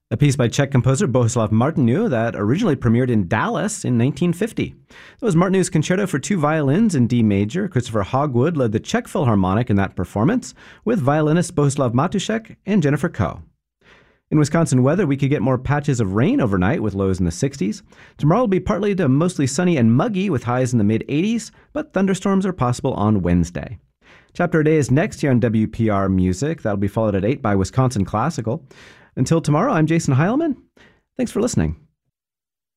A piece by Czech composer Bohuslav Martinu that originally premiered in Dallas in 1950. That was Martinu's Concerto for Two Violins in D major. Christopher Hogwood led the Czech Philharmonic in that performance, with violinists Bohuslav Matušek and Jennifer Koh. In Wisconsin weather, we could get more patches of rain overnight with lows in the 60s. Tomorrow will be partly to mostly sunny and muggy with highs in the mid-80s, but thunderstorms are possible on Wednesday. Chapter a Day is next here on WPR Music. That'll be followed at 8 by Wisconsin Classical. Until tomorrow, I'm Jason Heilman. Thanks for listening.